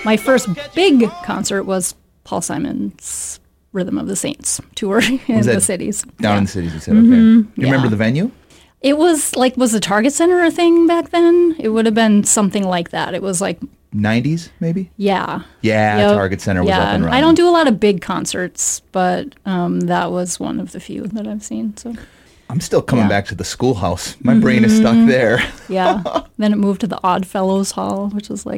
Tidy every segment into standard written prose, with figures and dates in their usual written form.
My first big concert was Paul Simon's Rhythm of the Saints tour in the cities. Down in the cities, you said, okay. Do you remember the venue? It was was the Target Center a thing back then? It would have been something like that. It was 90s, maybe? Yeah. Yeah, yep. Target Center was up and running. I don't do a lot of big concerts, but that was one of the few that I've seen. So I'm still coming back to the Schoolhouse. My brain is stuck there. Yeah. Then it moved to the Odd Fellows Hall, which was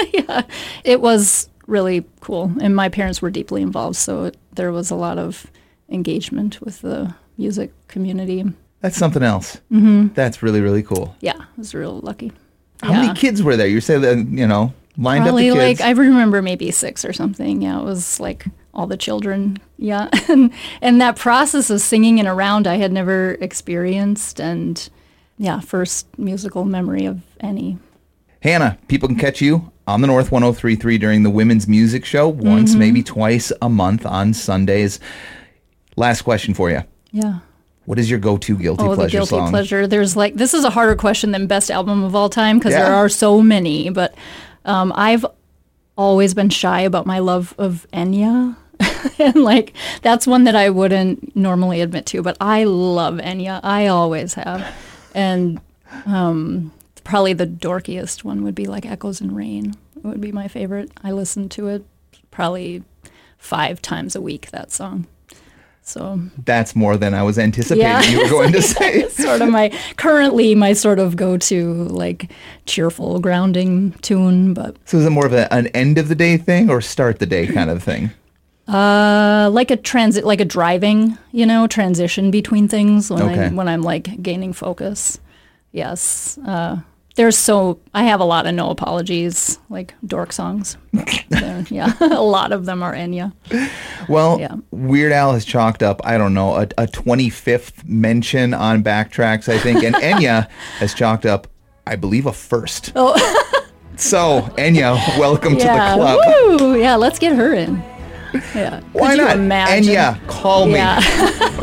it was really cool. And my parents were deeply involved, so there was a lot of engagement with the music community. That's something else. Mm-hmm. That's really, really cool. Yeah, I was real lucky. How many kids were there? You said that, lined Probably up the kids? I remember maybe 6 or something. Yeah, it was all the children. Yeah. and that process of singing in a round I had never experienced. And first musical memory of any. Hannah, people can catch you on the North 103.3 during the Women's Music Show once, maybe twice a month on Sundays. Last question for you. Yeah. What is your go-to guilty pleasure song? Guilty pleasure. There's this is a harder question than best album of all time because there are so many. But I've always been shy about my love of Enya. And that's one that I wouldn't normally admit to. But I love Enya. I always have. And probably the dorkiest one would be Echoes in Rain. It would be my favorite. I listen to it probably 5 times a week, that song. So that's more than I was anticipating you were going to say. Sort of my sort of go-to cheerful grounding tune. But so is it more of an end of the day thing or start the day kind of thing? Like a driving, transition between things when I'm gaining focus. Yes. I have a lot of No Apologies, dork songs. A lot of them are Enya. Well, Weird Al has chalked up, I don't know, a 25th mention on Backtracks, I think, and Enya has chalked up, I believe, a first. Oh. So, Enya, welcome to the club. Woo! Yeah, let's get her in. Yeah. Why not? Enya, call me.